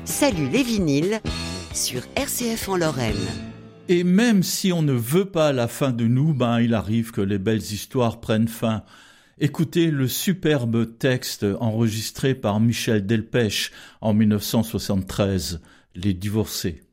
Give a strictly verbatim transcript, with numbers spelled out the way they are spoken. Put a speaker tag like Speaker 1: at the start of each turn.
Speaker 1: Salut les vinyles sur R C F en Lorraine.
Speaker 2: Et même si on ne veut pas la fin de nous, ben il arrive que les belles histoires prennent fin. Écoutez le superbe texte enregistré par Michel Delpech en mille neuf cent soixante-treize, Les Divorcés.